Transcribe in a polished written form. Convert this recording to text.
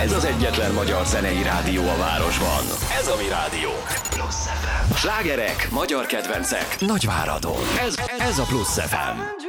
Ez az egyetlen magyar zenei rádió a városban. Ez a mi rádió. Plusz FM. Slágerek, magyar kedvencek, Nagyváradon. Ez a Plusz FM.